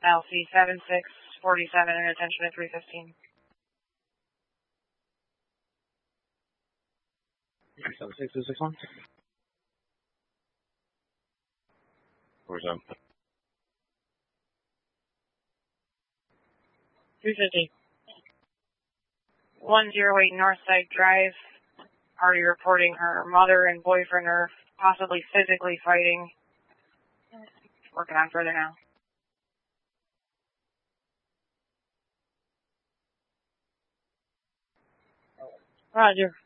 LC 7647 and attention at 315. 76261. 47. 350. 108 Northside Drive. Already reporting her mother and boyfriend are possibly physically fighting. Working on further now. Roger.